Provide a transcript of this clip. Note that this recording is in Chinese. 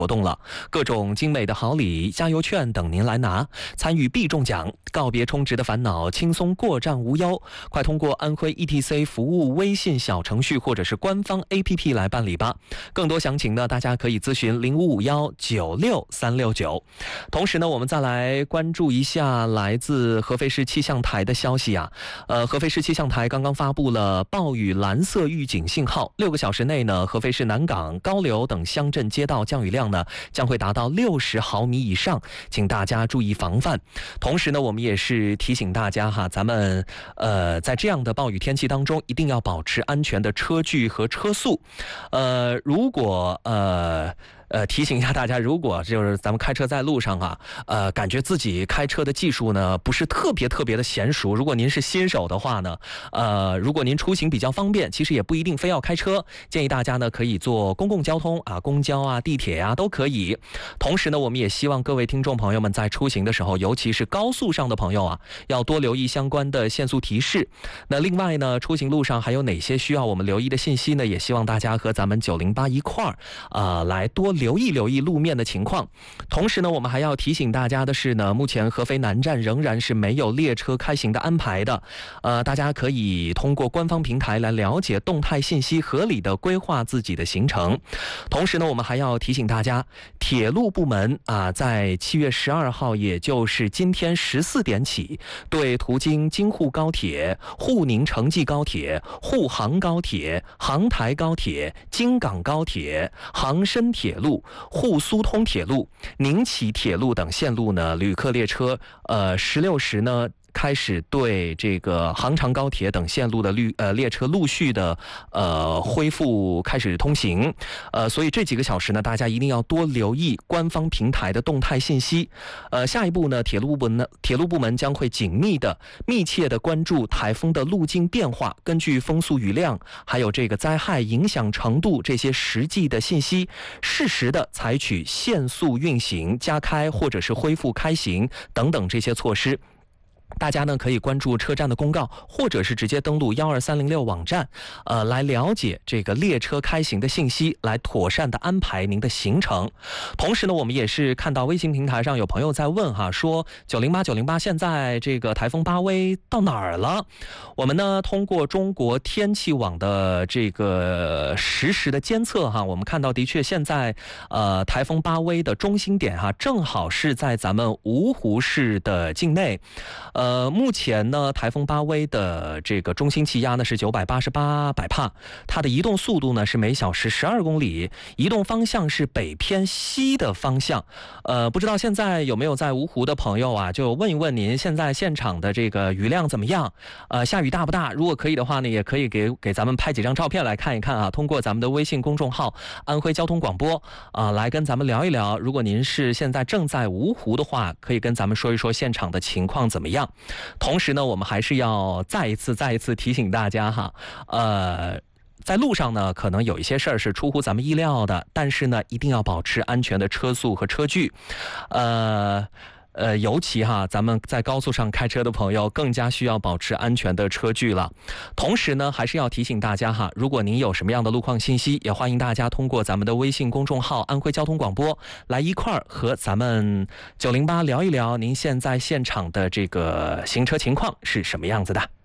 活动了，各种精美的好礼、加油券等您来拿，参与必中奖，告别充值的烦恼，轻松过账无忧。快通过安徽 ETC 服务微信小程序或者是官方 APP 来办理吧。更多详情呢，大家可以咨询0551966369。同时呢，我们再来关注一下来自合肥市气象台的消息啊。合肥市气象台刚刚发布了暴雨蓝色预警信号，6个小时内呢，合肥市南岗、高流等乡镇街道降雨量呢将会达到60毫米以上，请大家注意防范。同时呢，我们也是提醒大家哈，咱们在这样的暴雨天气当中，一定要保持安全的车距和车速。如果提醒一下大家，如果就是咱们开车在路上啊，感觉自己开车的技术呢不是特别的娴熟，如果您是新手的话呢，如果您出行比较方便，其实也不一定非要开车，建议大家呢可以坐公共交通啊，公交啊、地铁啊都可以。同时呢，我们也希望各位听众朋友们在出行的时候，尤其是高速上的朋友啊，要多留意相关的限速提示。那另外呢，出行路上还有哪些需要我们留意的信息呢？也希望大家和咱们908一块儿来多留意路面的情况。同时呢，我们还要提醒大家的是呢，目前合肥南站仍然是没有列车开行的安排的。大家可以通过官方平台来了解动态信息，合理的规划自己的行程。同时呢，我们还要提醒大家，铁路部门在7月12号，也就是今天14点起，对途经京沪高铁、沪宁城际高铁、沪杭高铁、杭台高铁、京港高铁、杭深铁路、沪苏通铁路、宁启铁路等线路呢，旅客列车16时呢开始对这个杭长高铁等线路的列车陆续的恢复开始通行。所以这几个小时呢，大家一定要多留意官方平台的动态信息。下一步呢，铁路部门将会密切的关注台风的路径变化，根据风速雨量还有这个灾害影响程度这些实际的信息，适时的采取限速运行、加开或者是恢复开行等等这些措施。大家呢可以关注车站的公告，或者是直接登录12306网站，来了解这个列车开行的信息，来妥善的安排您的行程。同时呢，我们也是看到微信平台上有朋友在问哈，说908现在这个台风巴威到哪儿了？我们呢通过中国天气网的这个实时的监测哈，我们看到的确现在台风巴威的中心点哈，正好是在咱们芜湖市的境内。目前呢，台风巴威的这个中心气压呢是988百帕，它的移动速度呢是每小时12公里，移动方向是北偏西的方向。不知道现在有没有在芜湖的朋友啊，就问一问您现在现场的这个雨量怎么样？下雨大不大？如果可以的话呢，也可以给咱们拍几张照片来看一看啊。通过咱们的微信公众号安徽交通广播来跟咱们聊一聊。如果您是现在正在芜湖的话，可以跟咱们说一说现场的情况怎么样。同时呢，我们还是要再一次提醒大家哈，在路上呢，可能有一些事儿是出乎咱们意料的，但是呢，一定要保持安全的车速和车距。尤其哈，咱们在高速上开车的朋友更加需要保持安全的车距了。同时呢，还是要提醒大家哈，如果您有什么样的路况信息，也欢迎大家通过咱们的微信公众号安徽交通广播来一块儿和咱们908聊一聊您现在现场的这个行车情况是什么样子的。